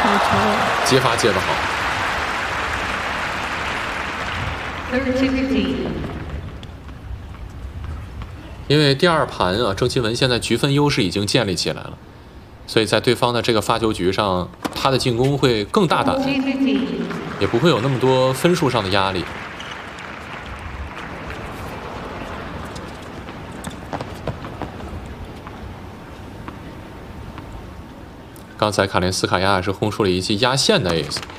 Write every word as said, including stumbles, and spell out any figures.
接发接得好。因为第二盘啊，郑钦文现在局分优势已经建立起来了，所以在对方的这个发球局上，他的进攻会更大胆，也不会有那么多分数上的压力。刚才卡林斯卡亚是轰出了一记压线的 ace。